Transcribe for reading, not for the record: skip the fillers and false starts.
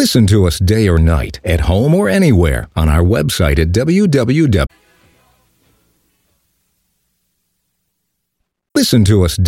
Listen to us day or night, at home or anywhere, on our website at www. Listen to us